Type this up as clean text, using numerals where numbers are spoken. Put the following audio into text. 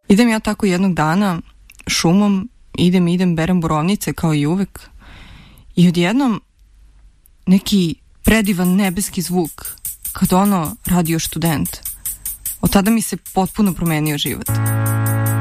Idem ja tako jednog dana šumom, idem, berem borovnice kao i uvek i odjednom neki predivan nebeski zvuk, kad radio Student. Od tada mi se potpuno promenio život.